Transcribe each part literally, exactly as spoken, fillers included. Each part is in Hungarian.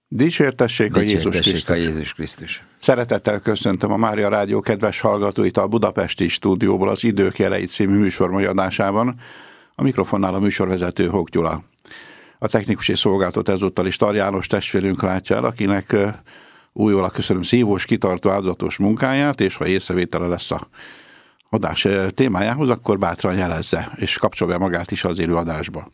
Dicsértessék a Jézus Krisztus. a Jézus Krisztus. Szeretettel köszöntöm a Mária Rádió kedves hallgatóit a budapesti stúdióból az Idők jelei című műsor mai adásában. A mikrofonnál a műsorvezető Hók Gyula. A technikusi szolgálatot ezúttal is Tar János testvérünk látja el, akinek újólag köszönöm szívós, kitartó, áldozatos munkáját, és ha észrevétele lesz a adás témájához, akkor bátran jelezze, és kapcsolja magát is az élő adásba.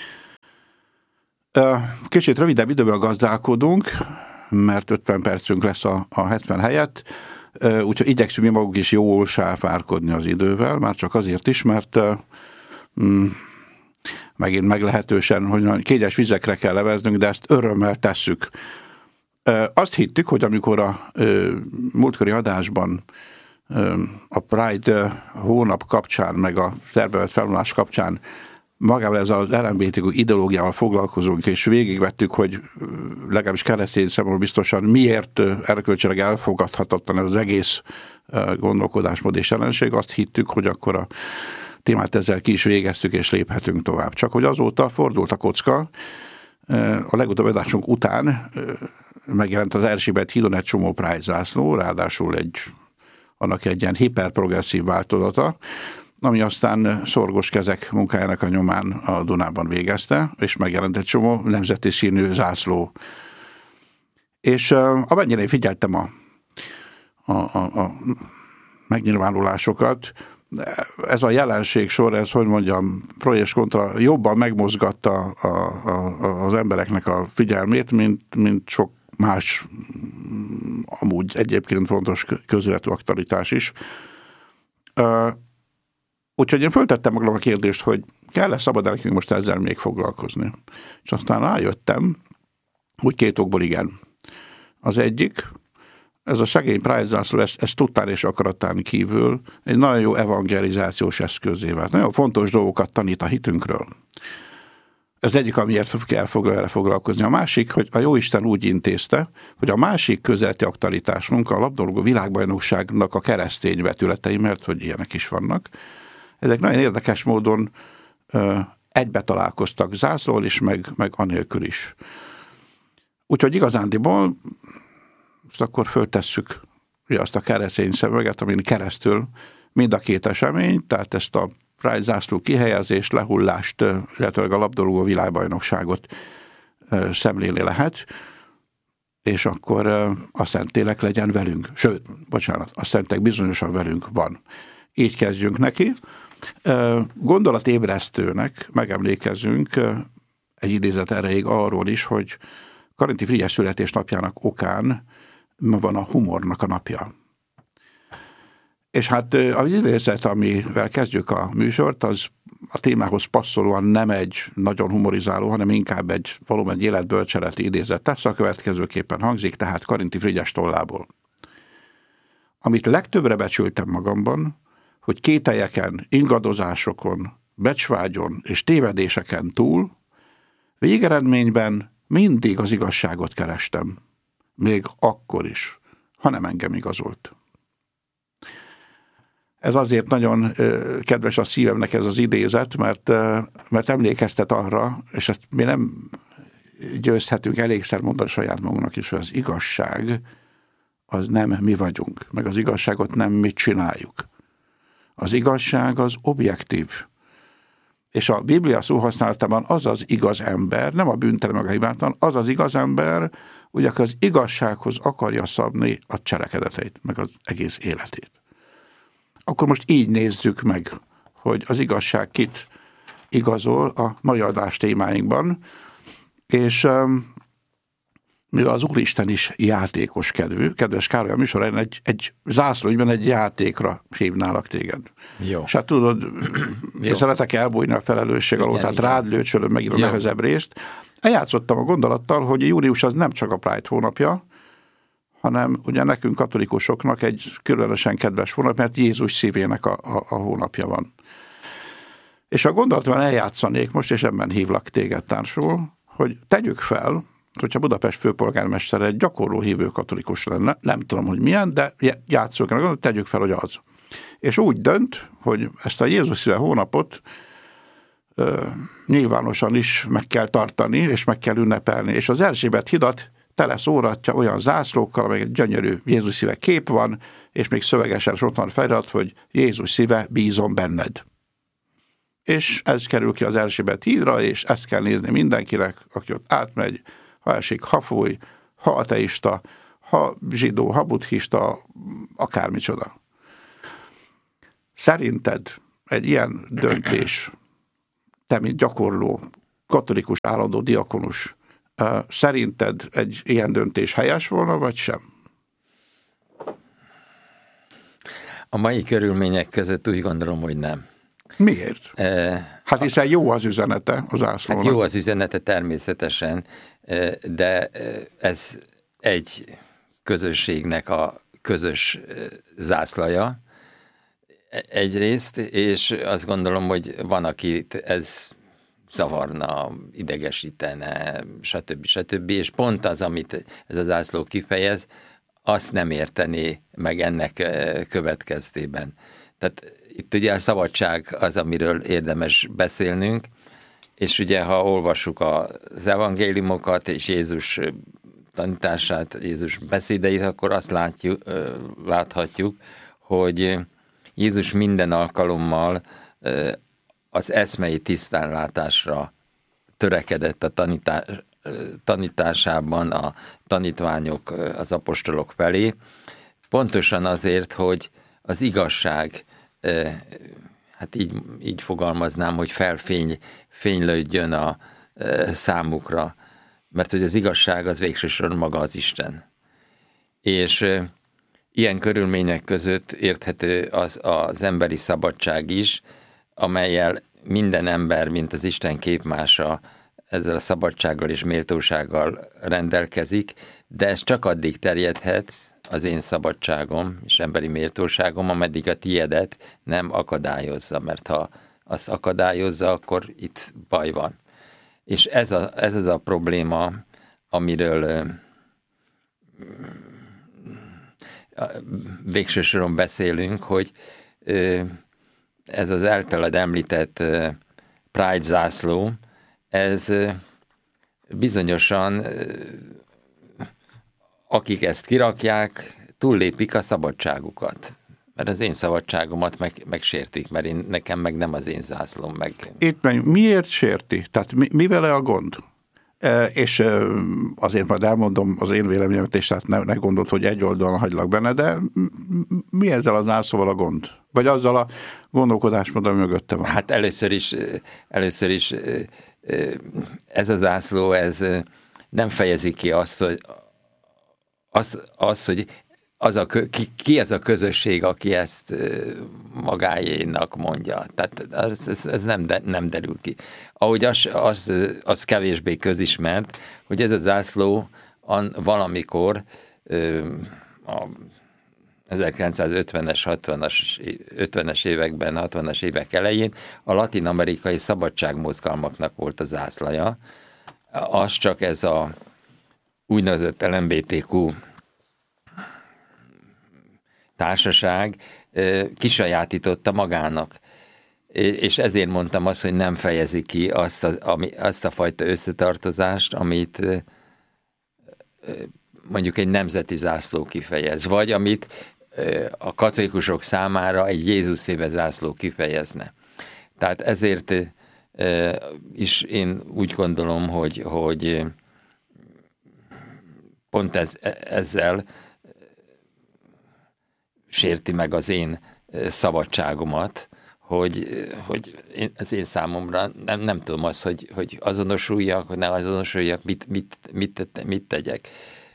Kicsit rövidebb időben gazdálkodunk, mert ötven percünk lesz a, a hetven helyett, úgyhogy igyekszünk mi maguk is jól sáfárkodni az idővel, már csak azért is, mert mm, megint meglehetősen, hogy kényes vizekre kell leveznünk, de ezt örömmel tesszük. Azt hittük, hogy amikor a múltkori adásban a Pride hónap kapcsán, meg a tervevett felvonulás kapcsán magával ez az el em bé té kú ideológiával foglalkozunk, és végigvettük, hogy legalábbis keresztény szempontból biztosan miért erkölcsileg elfogadhatatlan ez az egész gondolkodásmód és jelenség. Azt hittük, hogy akkor a témát ezzel ki is végeztük, és léphetünk tovább. Csak hogy azóta fordult a kocka, a legutóbbi adásunk után megjelent az Erzsébet hídon egy csomó Pride zászló, ráadásul egy, annak egy ilyen hiperprogresszív változata, ami aztán szorgos kezek munkájának a nyomán a Dunában végezte, és megjelent egy csomó nemzeti színű zászló. És amennyire én figyeltem a, a, a, a megnyilvánulásokat, ez a jelenség sor, ez, hogy mondjam, pro és kontra jobban megmozgatta a, a, az embereknek a figyelmét, mint, mint sok más, amúgy egyébként fontos közéletű aktualitás is. Úgyhogy én föltettem magamnak a kérdést, hogy kell-e szabad nekünk most ezzel még foglalkozni. És aztán rájöttem, úgy két okból igen. Az egyik, ez a szegény Pride zászló, ez, ez tudtán és akaratán kívül egy nagyon jó evangelizációs eszközé vált. Nagyon fontos dolgokat tanít a hitünkről. Ez egyik, amiért kell erre foglalkozni. A másik, hogy a Jóisten úgy intézte, hogy a másik közeleti aktualitásunk a labdarúgó világbajnokságnak a keresztény vetületei, mert hogy ilyenek is vannak. Ezek nagyon érdekes módon ö, egybe találkoztak zászlól is, meg, meg anélkül is. Úgyhogy igazándiból most akkor föltesszük ugye azt a keresztény szemüveget, amin keresztül mind a két esemény, tehát ezt a Pride zászló kihelyezést, lehullást, illetőleg a labdarúgó világbajnokságot ö, szemlélni lehet, és ö, a Szentlélek legyen velünk. Sőt, bocsánat, a Szentlélek bizonyosan velünk van. Így kezdjünk neki. Gondolatébresztőnek megemlékezünk egy idézet erejéig arról is, hogy Karinti Frigyes születésnapjának okán ma van a humornak a napja. És hát az idézet, amivel kezdjük a műsort, az a témához passzolóan nem egy nagyon humorizáló, hanem inkább egy valóban egy életbölcseleti idézet. Tesz a következőképpen hangzik, tehát Karinti Frigyes tollából. Amit legtöbbre becsültem magamban, hogy kételyeken, ingadozásokon, becsvágyon és tévedéseken túl végeredményben mindig az igazságot kerestem. Még akkor is, ha nem engem igazolt. Ez azért nagyon ö, kedves a szívemnek ez az idézet, mert, ö, mert emlékeztet arra, és ezt mi nem győzhetünk elégszer mondani saját magunknak is, hogy az igazság az nem mi vagyunk, meg az igazságot nem mi csináljuk. Az igazság az objektív. És a Biblia szóhasználatában az az igaz ember, nem a bűntelen meg a hibátlan, az az igaz ember, ugye az igazsághoz akarja szabni a cselekedeteit, meg az egész életét. Akkor most így nézzük meg, hogy az igazság kit igazol a mai adás témáinkban, és mivel az Úristen is játékos kedvű, kedves Károly, a műsorán egy, egy zászlóügyben egy játékra hívnálak téged. Jó. És hát tudod, én szeretek elbújni a felelősség alól, tehát rád lőcsölöm megint a nehezebb részt. Eljátszottam a gondolattal, hogy június az nem csak a Pride hónapja, hanem ugye nekünk katolikusoknak egy különösen kedves hónap, mert Jézus szívének a, a, a hónapja van. És a gondolatban eljátszanék most, és ebben hívlak téged társul, hogy tegyük fel, hogyha Budapest főpolgármestere egy gyakorló hívő katolikus lenne, nem tudom, hogy milyen, de játsszuk el, tegyük fel, hogy az. És úgy dönt, hogy ezt a Jézus szíve hónapot ö, nyilvánosan is meg kell tartani, és meg kell ünnepelni. És az Erzsébet hidat tele szóratja olyan zászlókkal, amelyek gyönyörű Jézus szíve kép van, és még szövegesen ott van felirat, hogy Jézus szíve, bízom benned. És ez kerül ki az Erzsébet hídra, és ezt kell nézni mindenkinek, aki ott átmegy, ha esik, ha fúj, ha ateista, ha zsidó, ha buddhista, akármicsoda. Szerinted egy ilyen döntés, te, mint gyakorló, katolikus állandó diakonus, szerinted egy ilyen döntés helyes volna, vagy sem? A mai körülmények között úgy gondolom, hogy nem. Miért? E, hát hiszen jó az üzenete az ászlónak. Hát jó az üzenete természetesen, de ez egy közösségnek a közös zászlaja egyrészt, és azt gondolom, hogy van, akit ez zavarna, idegesítene, stb. stb. És pont az, amit ez az zászló kifejez, azt nem értené meg ennek következtében. Tehát itt ugye a szabadság az, amiről érdemes beszélnünk, és ugye, ha olvassuk az evangéliumokat és Jézus tanítását, Jézus beszédeit, akkor azt látjuk, láthatjuk, hogy Jézus minden alkalommal az eszmei tisztánlátásra törekedett a tanítás, tanításában a tanítványok, az apostolok felé, pontosan azért, hogy az igazság, hát így, így fogalmaznám, hogy felfény, fénylődjön a számukra, mert hogy az igazság az végső soron maga az Isten. És ilyen körülmények között érthető az, az emberi szabadság is, amellyel minden ember, mint az Isten képmása, ezzel a szabadsággal és méltósággal rendelkezik, de ez csak addig terjedhet, az én szabadságom és emberi méltóságom, ameddig a tiédet nem akadályozza, mert ha azt akadályozza, akkor itt baj van. És ez, a, ez az a probléma, amiről végső soron beszélünk, hogy ez az általad említett Pride zászló, ez bizonyosan, akik ezt kirakják, túllépik a szabadságukat. Mert az én szabadságomat meg, megsértik, mert én, nekem meg nem az én zászlóm meg. Itt meg miért sérti? Tehát mi, mi vele a gond? E, és e, azért majd elmondom az én véleményemet, és tehát ne, ne gondolt, hogy egy oldalon hagylak benne, de mi ezzel az zászlóval a gond? Vagy azzal a gondolkodásmód, ami mögötte van? Hát először is, először is ez a zászló, ez nem fejezi ki azt, hogy az, az, hogy az a, ki, ki ez a közösség, aki ezt magáénak mondja. Tehát ez, ez, ez nem, de, nem derül ki. Ahogy az, az, az kevésbé közismert, hogy ez a zászló valamikor a ezerkilencszázötvenes, hatvanas, ötvenes években, hatvanas évek elején a latin-amerikai szabadságmozgalmaknak volt a zászlaja. Az csak ez a úgynevezett el em bé té kú társaság kisajátította magának. És ezért mondtam azt, hogy nem fejezi ki azt a, ami, azt a fajta összetartozást, amit mondjuk egy nemzeti zászló kifejez, vagy amit a katolikusok számára egy Jézus szíve zászló kifejezne. Tehát ezért is én úgy gondolom, hogy, hogy pont ez, ezzel sérti meg az én szabadságomat, hogy, hogy én, az én számomra nem, nem tudom azt, hogy, hogy azonosuljak, hogy ne azonosuljak, mit, mit, mit, mit tegyek.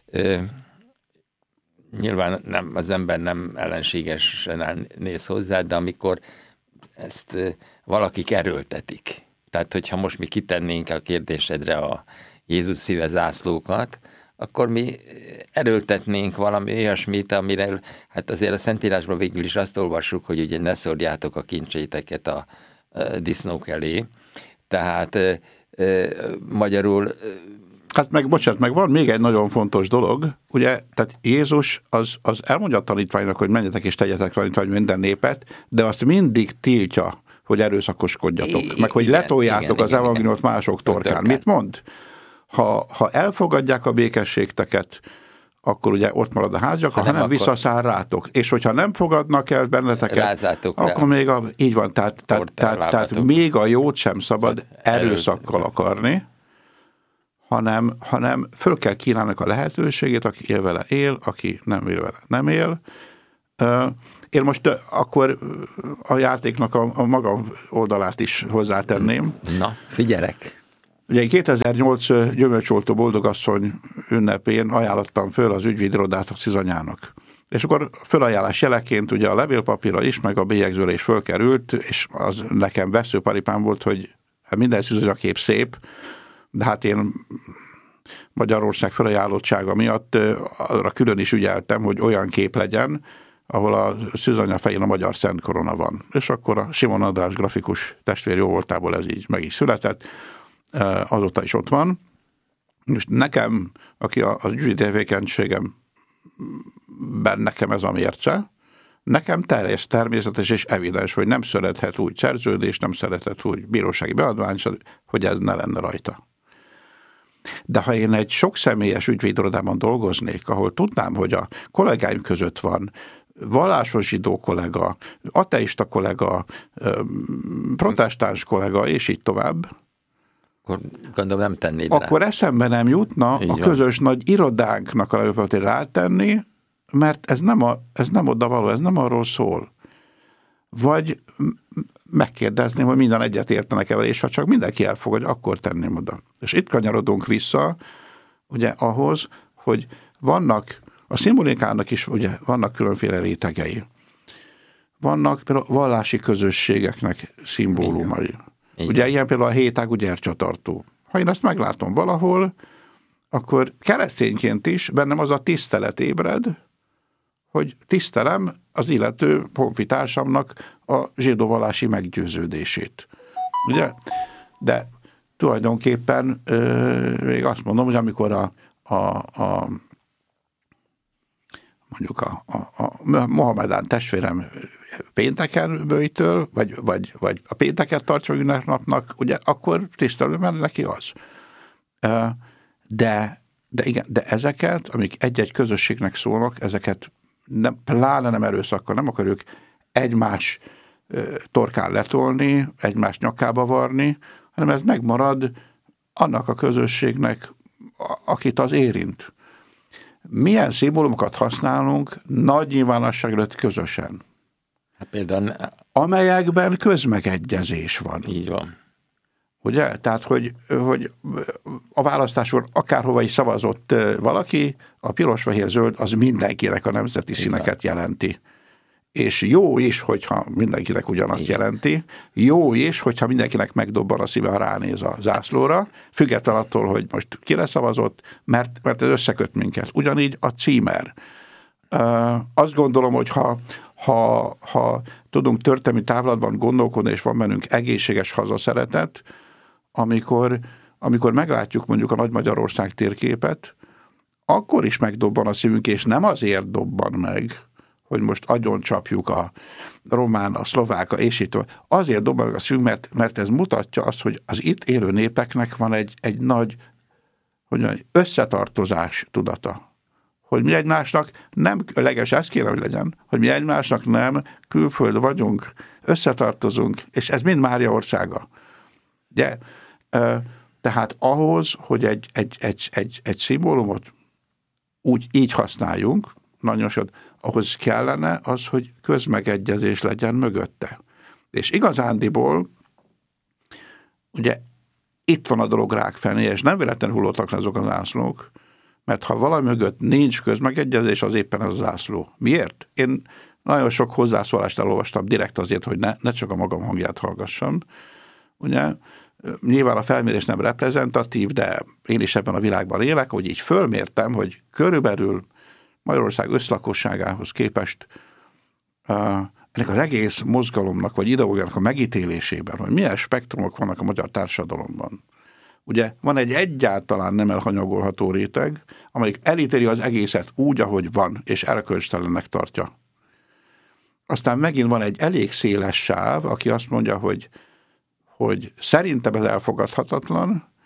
Nyilván nem, az ember nem ellenségesen néz hozzá, de amikor ezt valakik erőltetik. Tehát, hogyha most mi kitennénk a kérdésedre a Jézus szíve zászlókat, akkor mi erőltetnénk valami olyasmit, amire, hát azért a Szentírásban végül is azt olvassuk, hogy ugye ne szórjátok a kincseiteket a, a disznók elé. Tehát e, e, magyarul... Hát meg, bocsánat, meg van még egy nagyon fontos dolog, ugye, tehát Jézus az, az elmondja a tanítványnak, hogy menjetek és tegyetek tanítvány minden népet, de azt mindig tiltja, hogy erőszakoskodjatok, I- meg hogy igen, letoljátok igen, az evangéliumot mások torkán. Mit mond? Ha, ha elfogadják a békességteket, akkor ugye ott marad a házak, ha, ha nem, nem akkor... visszaszáll rátok. És hogyha nem fogadnak el benneteket, Rázátok akkor rá. még a, így van, tehát, tehát, tehát, tehát még a jót sem szabad erőszakkal akarni, hanem, hanem föl kell kínálni a lehetőségét, aki él vele él, aki nem él vele nem él. Én most akkor a játéknak a, a magam oldalát is hozzátenném. Na, figyelek! Ugye én kétezer-nyolc gyümölcsoltó boldogasszony ünnepén ajánlottam föl az ügyvédirodát a szizanyának. És akkor fölajánlás jeleként ugye a levélpapírra is, meg a bélyegzőre is fölkerült, és az nekem veszőparipám volt, hogy minden szizanyakép szép, de hát én Magyarország felajánlottsága miatt arra külön is ügyeltem, hogy olyan kép legyen, ahol a szűzanya fején a magyar Szent Korona van. És akkor a Simon András grafikus testvér jó voltából ez így meg is született, azóta is ott van. Most nekem, aki az ügyvédi tevékenységemben nekem ez a mérce, nekem teljes természetes és evidens, hogy nem szerethet úgy szerződés, nem szerethet úgy bírósági beadvány, hogy ez ne lenne rajta. De ha én egy sok személyes ügyvédirodában dolgoznék, ahol tudnám, hogy a kollégáim között van vallásos zsidó kollega, ateista kollega, protestáns kollega, és így tovább, akkor gondolom nem tennéd akkor rá. eszembe nem jutna így a van. Közös nagy irodánknak a levélpapírt rátenni, mert ez nem, a, ez nem oda való, ez nem arról szól. Vagy megkérdezni, hogy minden egyet értenek-e vele, és ha csak mindenki elfogadja, akkor tenném oda. És itt kanyarodunk vissza, ugye ahhoz, hogy vannak, a szimbolikának is ugye vannak különféle rétegei. Vannak például vallási közösségeknek szimbólumai. Igen. Ugye ilyen például a hétágú gyertyatartó. Ha én ezt meglátom valahol, akkor keresztényként is bennem az a tisztelet ébred, hogy tisztelem az illető honfitársamnak a zsidó vallási meggyőződését. Ugye? De tulajdonképpen euh, még azt mondom, hogy amikor a, a, a mondjuk a, a, a Mohamedán testvérem pénteken bőjtől, vagy, vagy, vagy a pénteket tartja ünnepnapnak, ugye akkor tisztelem, mert neki az. De, de igen, de ezeket, amik egy-egy közösségnek szólnak, ezeket nem, pláne nem erőszakkal, nem akarjuk egymás torkán letolni, egymás nyakába varni, hanem ez megmarad annak a közösségnek, akit az érint. Milyen szimbólumokat használunk nagy nyilvánosság előtt közösen? Hát például... Amelyekben közmegegyezés van. Így van. Ugye? Tehát, hogy, hogy a választáson akárhova is szavazott valaki, a piros-fehér-zöld az mindenkinek a nemzeti így színeket van. Jelenti. És jó is, hogyha mindenkinek ugyanazt igen. jelenti. Jó is, hogyha mindenkinek megdobban a szíve, ha ránéz a zászlóra, független attól, hogy most kire szavazott, mert, mert ez összeköt minket. Ugyanígy a címer. Uh, azt gondolom, hogy ha, ha, ha tudunk történelmi távlatban gondolkodni, és van bennünk egészséges hazaszeretet, amikor, amikor meglátjuk mondjuk a Nagy Magyarország térképet, akkor is megdobban a szívünk, és nem azért dobban meg, hogy most agyon csapjuk a román, a szlováka, és így tovább. Azért dobban meg a szívünk, mert, mert ez mutatja azt, hogy az itt élő népeknek van egy, egy nagy hogy mondjam, összetartozás tudata. Hogy mi egymásnak nem, leges ez kéne, hogy legyen, hogy mi egymásnak nem külföld vagyunk, összetartozunk, és ez mind Mária országa. Ugye? Tehát ahhoz, hogy egy, egy, egy, egy, egy szimbólumot úgy így használjunk, nagyon sok, ahhoz kellene az, hogy közmegegyezés legyen mögötte. És igazándiból, ugye itt van a dolog rákfené, és nem véletlenül hullottak le azok az zászlók, mert ha valami mögött nincs közmegegyezés, az éppen az a zászló. Miért? Én nagyon sok hozzászólást elolvastam direkt azért, hogy ne, ne csak a magam hangját hallgassam. Ugye, nyilván a felmérés nem reprezentatív, de én is ebben a világban élek, hogy így fölmértem, hogy körülbelül Magyarország összlakosságához képest uh, ennek az egész mozgalomnak, vagy ideológiának a megítélésében, hogy milyen spektrumok vannak a magyar társadalomban. Ugye van egy egyáltalán nem elhanyagolható réteg, amelyik elítéli az egészet úgy, ahogy van, és erkölcstelennek tartja. Aztán megint van egy elég széles sáv, aki azt mondja, hogy, hogy szerintem ez elfogadhatatlan,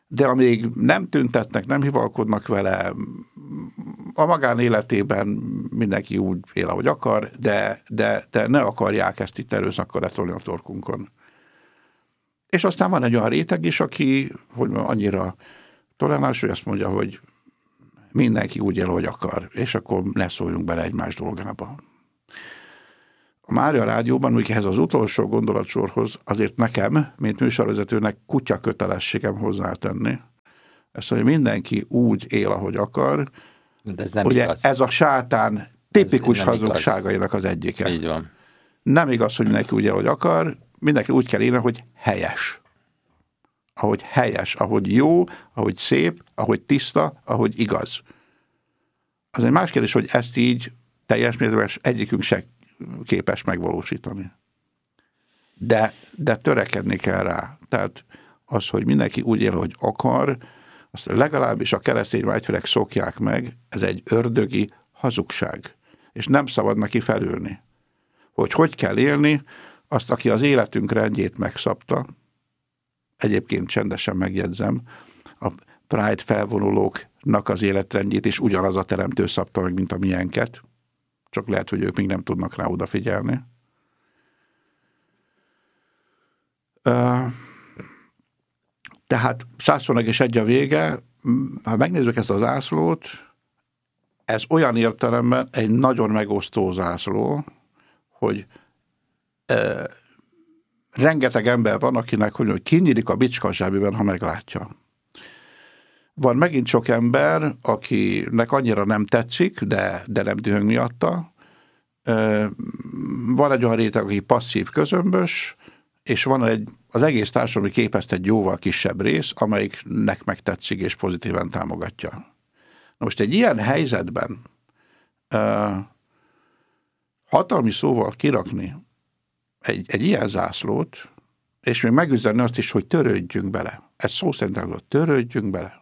de amíg nem tüntetnek, nem hivalkodnak vele, a magánéletében mindenki úgy él, ahogy akar, de, de, de ne akarják ezt itt erőszakkal letolni a torkunkon. És aztán van egy olyan réteg is, aki hogy annyira toleráns, hogy azt mondja, hogy mindenki úgy él, hogy akar, és akkor ne szóljunk bele egymás dolgába. A Mária Rádióban, úgy ehhez az utolsó gondolatsorhoz azért nekem, mint műsorvezetőnek kutya kötelességem hozzátenni. Ezt, hogy mindenki úgy él, ahogy akar. De ez nem ugye igaz. Ez a sátán tipikus hazugságainak az egyike. Így van. Nem igaz, hogy mindenki úgy él, ahogy akar, mindenki úgy kell élni, hogy helyes. Ahogy helyes, ahogy jó, ahogy szép, ahogy tiszta, ahogy igaz. Az egy más kérdés, hogy ezt így teljes mértékben egyikünk se képes megvalósítani. De, de törekedni kell rá. Tehát az, hogy mindenki úgy él, hogy akar, azt legalábbis a keresztény vágyfelek szokják meg, ez egy ördögi hazugság. És nem szabad neki felülni. Hogy hogy kell élni, azt, aki az életünk rendjét megszabta, egyébként csendesen megjegyzem, a Pride felvonulóknak az életrendjét is ugyanaz a teremtő szabta meg, mint a miénket, csak lehet, hogy ők még nem tudnak rá odafigyelni. Tehát százszor és egy a vége, ha megnézzük ezt az zászlót, ez olyan értelemben egy nagyon megosztó zászló, hogy e, rengeteg ember van, akinek hogy kinyílik a bicska zsebében, ha meglátja. Van megint sok ember, akinek annyira nem tetszik, de, de nem dühöng miatta. E, van egy olyan réteg, aki passzív közömbös, és van egy, az egész társadalmi képest egy jóval kisebb rész, amelyiknek megtetszik és pozitívan támogatja. Na most egy ilyen helyzetben uh, hatalmi szóval kirakni egy, egy ilyen zászlót, és még megüzenni azt is, hogy törődjünk bele. Ez szó szerint elgondol, törődjünk bele.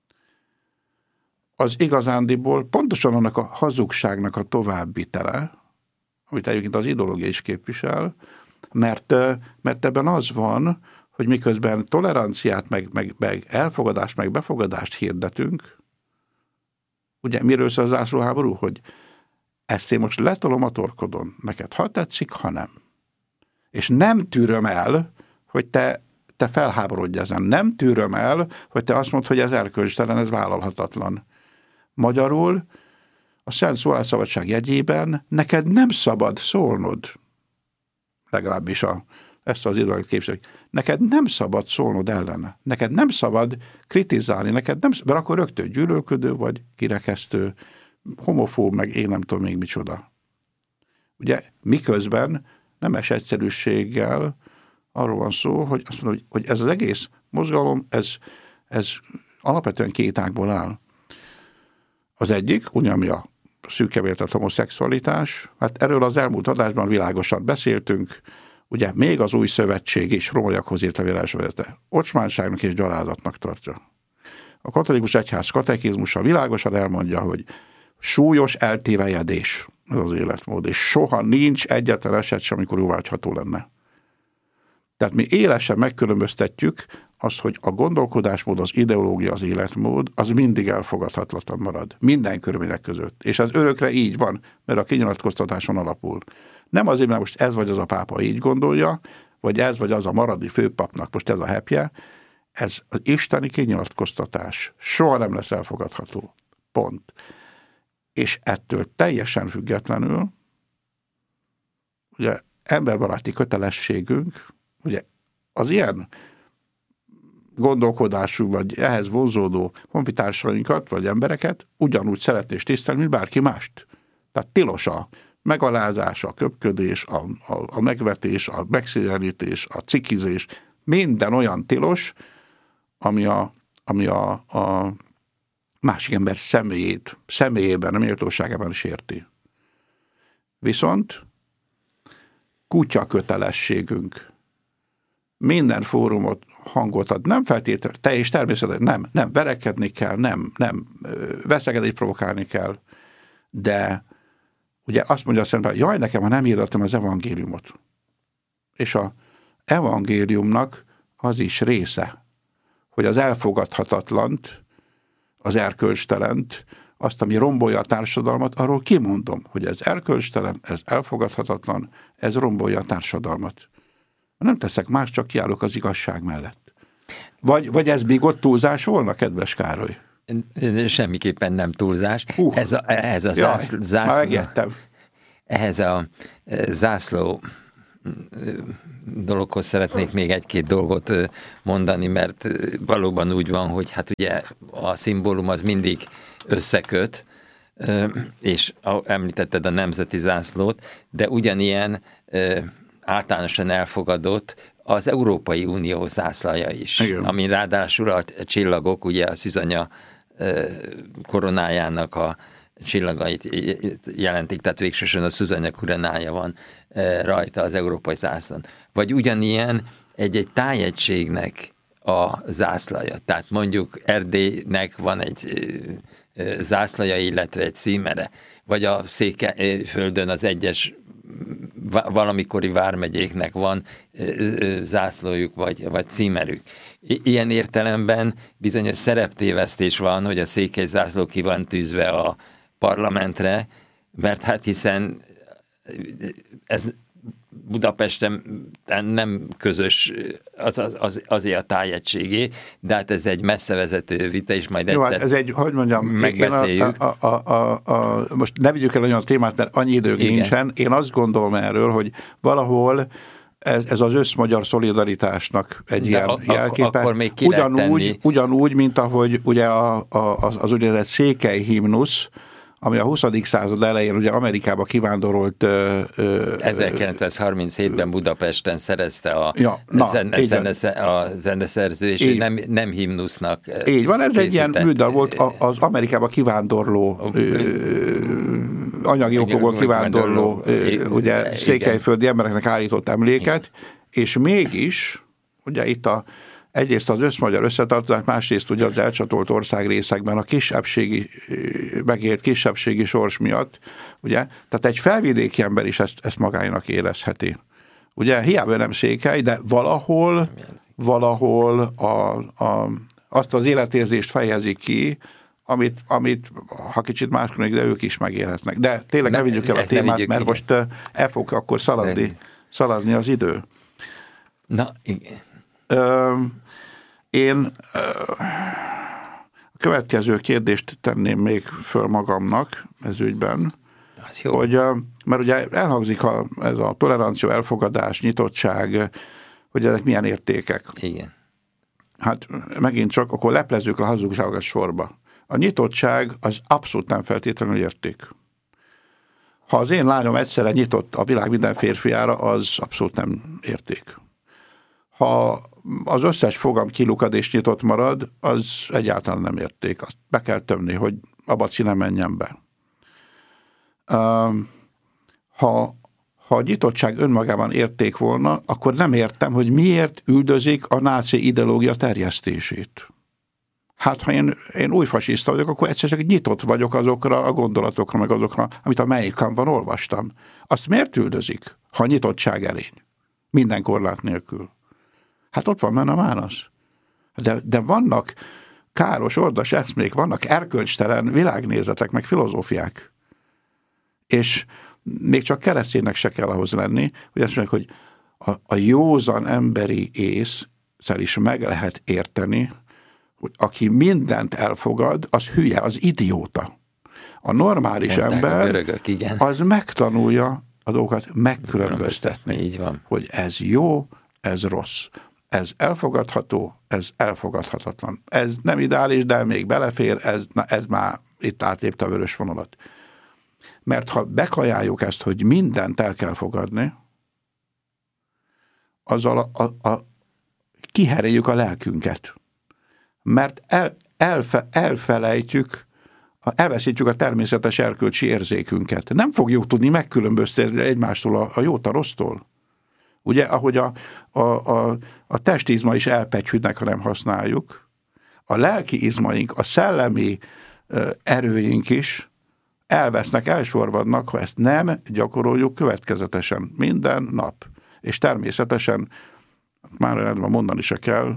Az igazándiból pontosan annak a hazugságnak a továbbvitele, amit egyébként az ideológia is képvisel, Mert, mert ebben az van, hogy miközben toleranciát, meg, meg, meg elfogadást, meg befogadást hirdetünk, ugye miről szól az zászlóháború, hogy ezt én most letolom a torkodon, neked ha tetszik, ha nem. És nem tűröm el, hogy te, te felháborodj ezen. Nem tűröm el, hogy te azt mondd, hogy ez erkölcstelen, ez vállalhatatlan. Magyarul a szent szólásszabadság jegyében neked nem szabad szólnod, legalábbis a, ezt az időt képzeljük. Neked nem szabad szólnod ellene. Neked nem szabad kritizálni, neked nem szabad, mert akkor rögtön gyűlölködő vagy, kirekesztő, homofób, meg én nem tudom még micsoda. Ugye miközben nemes egyszerűséggel arról van szó, hogy azt mondom, hogy, hogy ez az egész mozgalom, ez, ez alapvetően két ágból áll. Az egyik, ugye ami a szűkevértett homoszexualitás, hát erről az elmúlt adásban világosan beszéltünk, ugye még az új szövetség is rómaiakhoz írt a vélelsvezetete. Ocsmánságnak és gyalázatnak tartja. A katolikus egyház katekizmusa világosan elmondja, hogy súlyos eltévejedés ez az életmód, és soha nincs egyetlen eset sem, amikor jóvágyható lenne. Tehát mi élesen megkülönböztetjük azt, hogy a gondolkodásmód, az ideológia, az életmód, az mindig elfogadhatatlan marad. Minden körülmények között. És ez örökre így van, mert a kinyilatkoztatáson alapul. Nem azért, mert most ez vagy az a pápa így gondolja, vagy ez vagy az a maradi főpapnak most ez a hepje, ez az isteni kinyilatkoztatás. Soha nem lesz elfogadható. Pont. És ettől teljesen függetlenül, ugye emberbaráti kötelességünk, ugye az ilyen gondolkodású, vagy ehhez vonzódó honfitársainkat, vagy embereket ugyanúgy szeretni és tisztelni, mint bárki mást. Tehát tilos a megalázás, a köpködés, a, a, a megvetés, a megszégyenítés, a cikizés, minden olyan tilos, ami a, ami a, a másik ember személyét, személyében, a méltóságában is érti. Viszont kutya kötelességünk minden fórumot hangot ad, nem feltétlenül, te és természetesen nem, nem, verekedni kell, nem, nem, veszekedést provokálni kell, de ugye azt mondja a Szent, jaj, nekem, ha nem hirdetem az evangéliumot. És az evangéliumnak az is része, hogy az elfogadhatatlant, az erkölcstelent, azt, ami rombolja a társadalmat, arról kimondom, hogy ez erkölcstelen, ez elfogadhatatlan, ez rombolja a társadalmat. Nem teszek más, csak kiállok az igazság mellett. Vagy, vagy ez még ott túlzás volna, kedves Károly? Semmiképpen nem túlzás. Uh, ez a, ez a jaj, zászló, zászló, ehhez a zászló dologhoz szeretnék még egy-két dolgot mondani, mert valóban úgy van, hogy hát ugye a szimbólum az mindig összeköt, és említetted a nemzeti zászlót, de ugyanilyen általánosan elfogadott az Európai Unió zászlaja is, igen. Ami ráadásul a csillagok, ugye a szűzanya koronájának a csillagait jelentik, tehát végsősorban a szűzanya koronája van rajta az európai zászlón. Vagy ugyanilyen egy-egy tájegységnek a zászlaja. Tehát mondjuk Erdélynek van egy zászlaja, illetve egy címere. Vagy a Székelyföldön az egyes valamikori vármegyéknek van zászlójuk, vagy, vagy címerük. Ilyen értelemben bizonyos szereptévesztés van, hogy a székely zászló ki van tűzve a parlamentre, mert hát hiszen ez Budapesten nem közös az, az, az, azért a tájegységé, de hát ez egy messzevezető vita, és majd egyszer. Jó, hát ez egy, hogy mondjam, megbeszéljük. A, a, a, a, a, most ne vigyük el olyan a témát, mert annyi idők igen. nincsen. Én azt gondolom erről, hogy valahol ez, ez az összmagyar szolidaritásnak egy de ilyen a, jelképe. Akkor még ki ugyanúgy, ugyanúgy, mint ahogy ugye a, a, az, az úgynevezett székely himnusz, ami a huszadik század elején ugye Amerikába kivándorolt... Ö, ö, ezerkilencszázharminchétben Budapesten szerezte a, ja, na, zene, zene, a zeneszerző, és nem, nem himnusznak így van, ez egy ilyen műdal volt az Amerikába kivándorló anyagi okokból kivándorló ugye székelyföldi embereknek állított emléket, és mégis ugye itt a egyrészt az összmagyar összetartozás, másrészt ugye az elcsatolt országrészekben a kisebbségi, megélt kisebbségi sors miatt, ugye, tehát egy felvidéki ember is ezt, ezt magának érezheti. Ugye, hiába nem székely, de valahol, valahol a, a, azt az életérzést fejezi ki, amit, amit ha kicsit máskor, de ők is megélhetnek. De tényleg ne, ne vigyük el a témát, vigyük, mert igen. most el fog akkor szaladni, szaladni az idő. Na, igen. Ö, én ö, a következő kérdést tenném még föl magamnak ez ügyben, az jó. Hogy, mert ugye elhangzik a, ez a tolerancia, elfogadás, nyitottság, hogy ezek milyen értékek. Igen. Hát megint csak, akkor leplezzük a hazugságokat sorba. A nyitottság az abszolút nem feltétlenül érték. Ha az én lányom egyszerre nyitott a világ minden férfiára, az abszolút nem érték. Ha az összes fogam kilukad és nyitott marad, az egyáltalán nem érték. Azt be kell tömni, hogy a baci ne menjen be. Ha, ha a nyitottság önmagában érték volna, akkor nem értem, hogy miért üldözik a náci ideológia terjesztését. Hát, ha én, én új fasiszta vagyok, akkor egyszerűen nyitott vagyok azokra a gondolatokra, meg azokra, amit a Melyikánban olvastam. Azt miért üldözik, ha nyitottság erény? Minden korlát nélkül. Hát ott van benne a válasz. De, de vannak káros, ordas eszmék, vannak erkölcstelen világnézetek, meg filozófiák. És még csak kereszténynek se kell ahhoz lenni, hogy azt mondják, hogy a, a józan emberi észszel is meg lehet érteni, hogy aki mindent elfogad, az hülye, az idióta. A normális mondták ember, a görögök, igen. Az megtanulja a dolgokat megkülönböztetni. Így van. Hogy ez jó, ez rossz. Ez elfogadható, ez elfogadhatatlan. Ez nem ideális, de még belefér, ez, na, ez már itt átlépte a vörös vonalat. Mert ha bekajáljuk ezt, hogy mindent el kell fogadni, azzal a, a, a, kiheréljük a lelkünket. Mert el, elfe, elfelejtjük, elveszítjük a természetes erkölcsi érzékünket. Nem fogjuk tudni megkülönböztetni egymástól a, a jót a rossztól. Ugye, ahogy a, a, a, a testizma is elpecsülnek, ha nem használjuk, a lelki izmaink, a szellemi uh, erőink is elvesznek, elsorvadnak, ha ezt nem gyakoroljuk következetesen, minden nap. És természetesen, már rendben mondani se kell,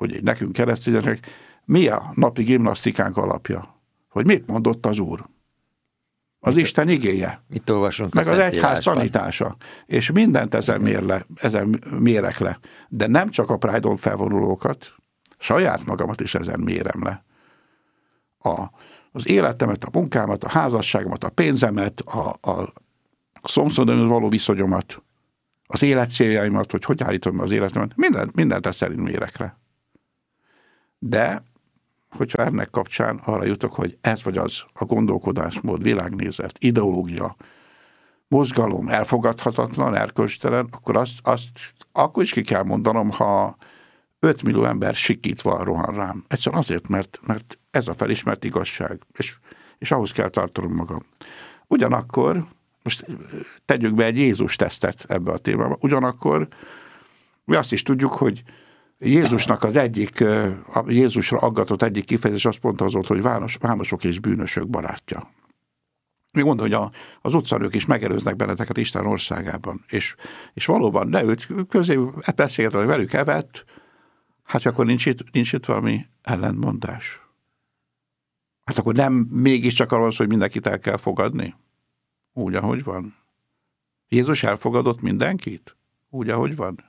hogy nekünk keresztényeknek mi a napi gimnasztikánk alapja? Hogy mit mondott az Úr? Az mit, Isten igéje. Mit olvasunk meg az egyház tanítása. És mindent ezen, mér le, ezen mérek le. De nem csak a Pride-on felvonulókat, saját magamat is ezen mérem le. A, az életemet, a munkámat, a házasságomat, a pénzemet, a, a szomszédomhoz való viszonyomat, az életcéljaimat, hogy hogy állítom az életemet, mindent, mindent ezt szerint mérek le. De hogyha ennek kapcsán arra jutok, hogy ez vagy az a gondolkodásmód, világnézet, ideológia, mozgalom elfogadhatatlan, erkölcstelen, akkor azt, azt akkor is ki kell mondanom, ha öt millió ember sikítva rohan rám. Egyszerűen azért, mert, mert ez a felismert igazság, és, és ahhoz kell tartanom magam. Ugyanakkor, most tegyük be egy Jézus tesztet ebbe a témába, ugyanakkor mi azt is tudjuk, hogy Jézusnak az egyik, a Jézusra aggatott egyik kifejezés azt mondta az volt, hogy vános, vámosok és bűnösök barátja. Még mondom, hogy a, az utcanők is megelőznek benneteket Isten országában. És, és valóban, de őt közé beszélgetve velük evett, hát akkor nincs itt, nincs itt valami ellentmondás. Hát akkor nem mégiscsak arról szól, hogy mindenkit el kell fogadni? Úgy, ahogy van. Jézus elfogadott mindenkit? Úgy, ahogy van.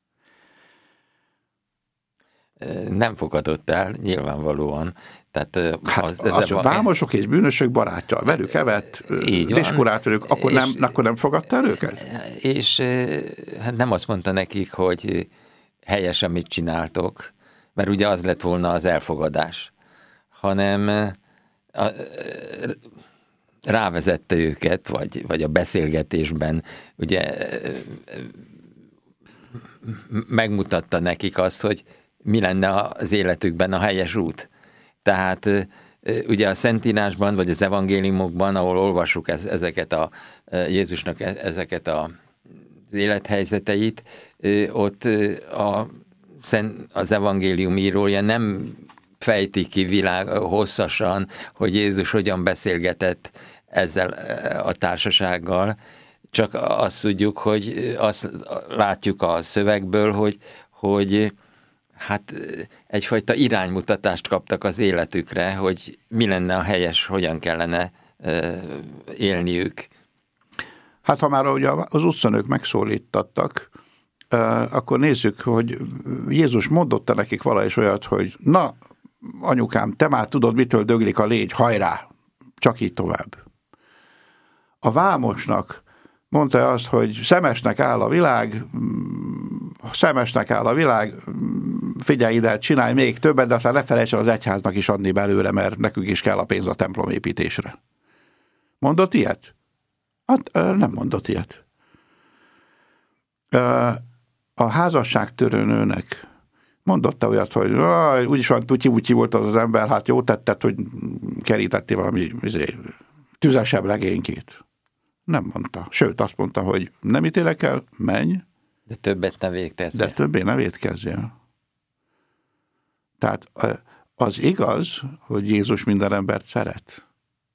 Nem fogadott el, nyilvánvalóan. Tehát hát az, az, az a vámosok és bűnösök barátja, velük evett, diskurát velük, akkor, nem, akkor nem fogadta el őket? És hát nem azt mondta nekik, hogy helyesen mit csináltok, mert ugye az lett volna az elfogadás, hanem a, rávezette őket, vagy, vagy a beszélgetésben ugye megmutatta nekik azt, hogy mi lenne az életükben a helyes út. Tehát ugye a Szentírásban, vagy az evangéliumokban, ahol olvassuk ezeket a Jézusnak ezeket a, az élethelyzeteit, ott a, az evangélium írója nem fejti ki világ hosszasan, hogy Jézus hogyan beszélgetett ezzel a társasággal, csak azt tudjuk, hogy azt látjuk a szövegből, hogy, hogy hát egyfajta iránymutatást kaptak az életükre, hogy mi lenne a helyes, hogyan kellene élniük. Hát ha már ugye az utcanők megszólítattak, akkor nézzük, hogy Jézus mondotta nekik valahogy olyat, hogy na, anyukám, te már tudod, mitől döglik a légy, hajrá, csak így tovább. A vámosnak mondta azt, hogy szemesnek áll a világ, szemesnek áll a világ, figyelj ide, csinálj még többet, de aztán ne felejtsen az egyháznak is adni belőle, mert nekünk is kell a pénz a templom építésre. Mondott ilyet? Hát nem mondott ilyet. A házasságtörőnőnek mondotta olyat, hogy úgyis van tutyi-butyi volt az az ember, hát jó tetted, hogy kerítettél valami izé, tüzesebb legénykét. Nem mondta. Sőt, azt mondta, hogy nem ítélek el, menj. De többet ne vétkezzél. De többé ne vétkezzél. Tehát az igaz, hogy Jézus minden embert szeret.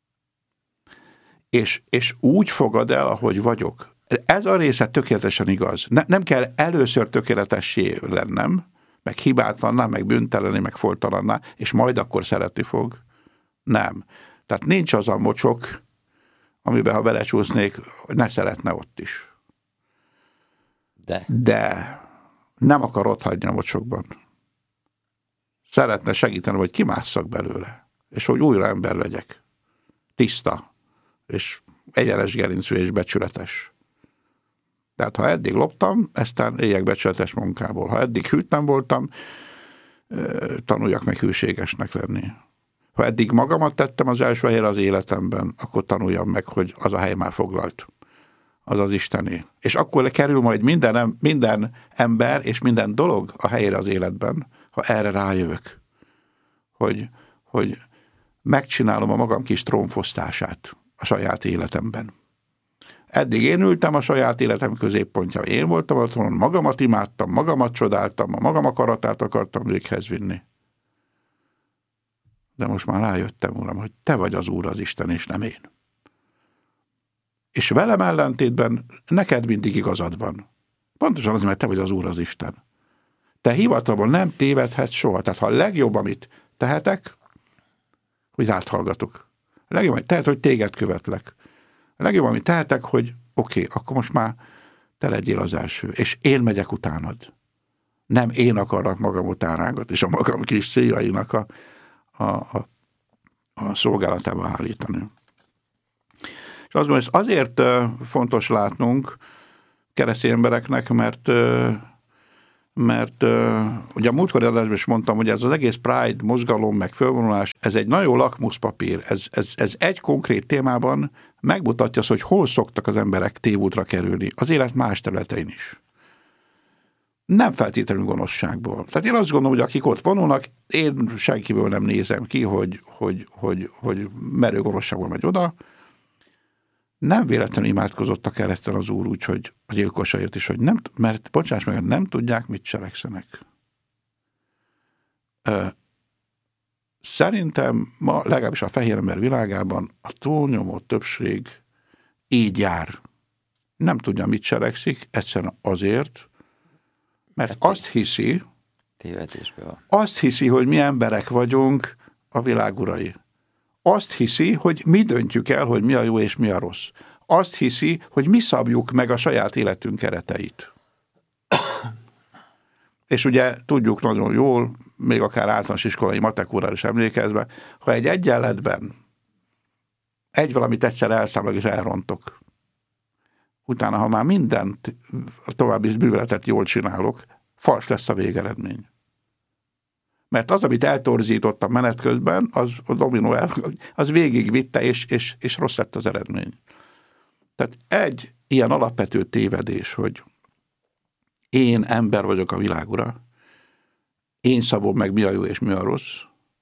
És, és úgy fogad el, ahogy vagyok. Ez a része tökéletesen igaz. Ne, nem kell először tökéletessé lennem, meg hibátlanná, meg bűntelenné, meg folytalanná, és majd akkor szeretni fog. Nem. Tehát nincs az a mocsok, amiben ha belecsúsznék, ne szeretne ott is. De? De nem akar ott hagyni a mocsokban. Szeretne segíteni, hogy kimásszak belőle, és hogy újra ember legyek. Tiszta, és egyenes gerincű és becsületes. Tehát ha eddig loptam, eztán éljek becsületes munkából. Ha eddig hűtlen voltam, tanuljak meg hűségesnek lenni. Ha eddig magamat tettem az első helyre az életemben, akkor tanuljam meg, hogy az a hely már foglalt. Az az Istené. És akkor kerül majd minden, minden ember és minden dolog a helyére az életben, ha erre rájövök. Hogy, hogy megcsinálom a magam kis trónfosztását a saját életemben. Eddig én ültem a saját életem középpontja. Én voltam a trónon, magamat imádtam, magamat csodáltam, a magam akaratát akartam véghez vinni. De most már rájöttem, Uram, hogy te vagy az Úr, az Isten, és nem én. És velem ellentétben neked mindig igazad van. Pontosan az, mert te vagy az Úr, az Isten. te hivatalból nem tévedhetsz soha. Tehát ha a legjobb, amit tehetek, hogy rád hallgatok. A legjobb, amit tehet, hogy téged követlek. A legjobb, amit tehetek, hogy oké, okay, akkor most már te legyél az első, és én megyek utánad. Nem én akarok magam után rángat, és a magam kis céljainak a, a, a, a szolgálatába állítani. És azt mondom, ez azért fontos látnunk keresztény embereknek, mert, mert ugye a múltkori adásban is mondtam, hogy ez az egész Pride mozgalom, meg fölvonulás, ez egy nagyon jó lakmuszpapír. Ez, ez, ez egy konkrét témában megmutatja azt, hogy hol szoktak az emberek tévútra kerülni, az élet más területein is. Nem feltétlenül gonoszságból. Tehát én azt gondolom, hogy akik ott vonulnak, én senkiből nem nézem ki, hogy, hogy, hogy, hogy merő gonoszságból megy oda. Nem véletlenül imádkozott a kereszten az Úr úgy, hogy a gyilkosaért is, hogy nem, mert bocsáss meg, nem tudják, mit cselekszenek. Szerintem ma legalábbis a fehér ember világában a túlnyomó többség így jár. Nem tudja, mit cselekszik, egyszerűen azért, mert azt hiszi, azt hiszi, hogy mi emberek vagyunk a világ urai. Azt hiszi, hogy mi döntjük el, hogy mi a jó és mi a rossz. Azt hiszi, hogy mi szabjuk meg a saját életünk kereteit. És ugye tudjuk nagyon jól, még akár általános iskolai matek órára is emlékezve, ha egy egyenletben egy valamit egyszer elszámolok és elrontok, utána, ha már mindent, a további műveletet jól csinálok, fals lesz a végeredmény. Mert az, amit eltorzítottam menet közben, az a dominó el, az végigvitte, és, és, és rossz lett az eredmény. Tehát egy ilyen alapvető tévedés, hogy én ember vagyok a világ ura, én szabom meg, mi a jó és mi a rossz,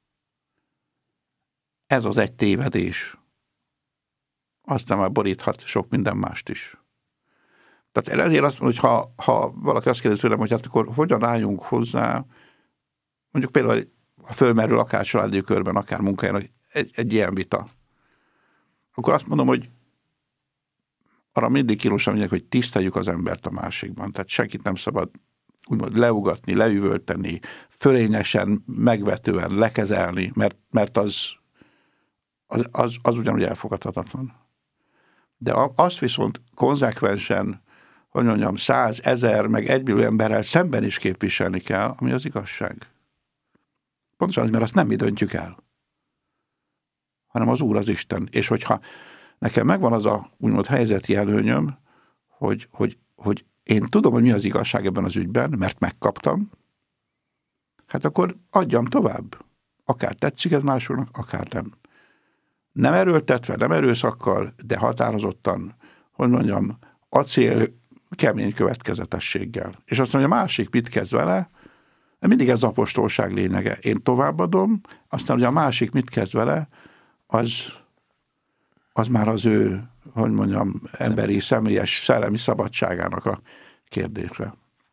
ez az egy tévedés. Aztán már boríthat sok minden mást is. Tehát ezért azt mondom, hogy ha, ha valaki azt kérdezi tőlem, hogy hát akkor hogyan álljunk hozzá, mondjuk például, ha fölmerül akár családi körben, akár munkáján, egy, egy ilyen vita, akkor azt mondom, hogy arra mindig kínosan mondják, hogy tiszteljük az embert a másikban. Tehát senkit nem szabad úgymond leugatni, leüvölteni, fölényesen, megvetően, lekezelni, mert, mert az, az, az, az ugyanúgy elfogadhatatlan. De azt viszont konzekvensen, hogy mondjam, száz, ezer, meg egymillió emberrel szemben is képviselni kell, ami az igazság. Pontosan az, mert azt nem mi döntjük el, hanem az Úr, az Isten. És hogyha nekem megvan az a úgymond helyzeti előnyöm, hogy, hogy, hogy én tudom, hogy mi az igazság ebben az ügyben, mert megkaptam, hát akkor adjam tovább. Akár tetszik ez másoknak, akár nem. Nem erőltetve, nem erőszakkal, de határozottan, hogy mondjam, acél kemény következetességgel. És azt mondja, a másik mit kezd vele, mindig ez az apostolság lényege. Én továbbadom, aztán ugye a másik mit kezd vele, az, az már az ő, hogy mondjam, emberi, személyes, szellemi szabadságának a kérdésre.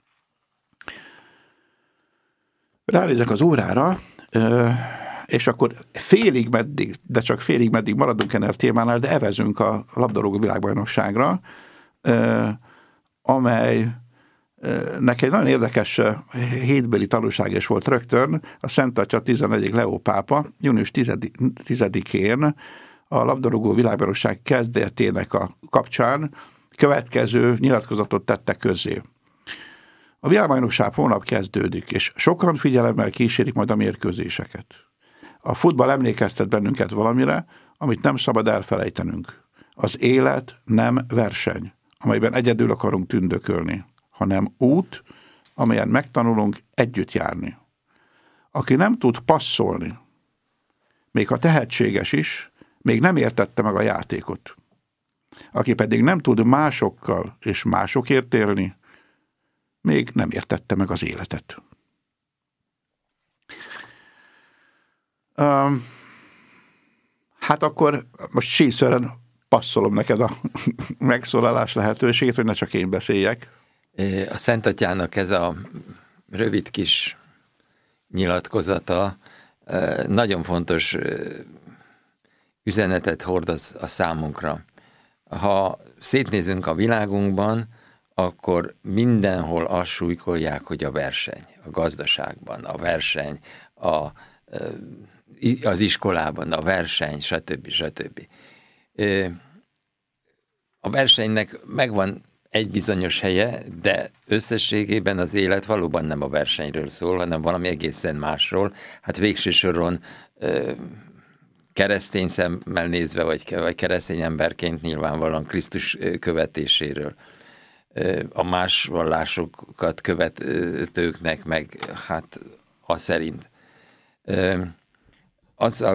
Ránézek az órára, és akkor félig meddig, de csak félig meddig maradunk ennél a témánál, de evezünk a labdarúgó világbajnokságra, amely neki egy nagyon érdekes hétbéli tanulság is volt rögtön. A Szent Atya tizenegyedik Leó pápa június tizedikén a labdarúgó világbajnokság kezdetének a kapcsán következő nyilatkozatot tette közzé. A világbajnokság holnap kezdődik, és sokan figyelemmel kísérik majd a mérkőzéseket. A futball emlékeztet bennünket valamire, amit nem szabad elfelejtenünk. Az élet nem verseny, amelyben egyedül akarunk tündökölni, hanem út, amelyen megtanulunk együtt járni. Aki nem tud passzolni, még ha tehetséges is, még nem értette meg a játékot. Aki pedig nem tud másokkal és másokért élni, még nem értette meg az életet. Um, hát akkor most síszeren passzolom neked a megszólalás lehetőségét, hogy ne csak én beszéljek. A Szent Atyának ez a rövid kis nyilatkozata nagyon fontos üzenetet hordoz a számunkra. Ha szétnézünk a világunkban, akkor mindenhol azt súlykolják, hogy a verseny, a gazdaságban, a verseny, a, az iskolában, a verseny, stb. stb. A versenynek megvan egy bizonyos helye, de összességében az élet valóban nem a versenyről szól, hanem valami egészen másról. Hát végső soron keresztény szemmel nézve, vagy, vagy keresztény emberként nyilvánvalóan Krisztus követéséről. A más vallásokat követőknek meg hát az szerint. Azzal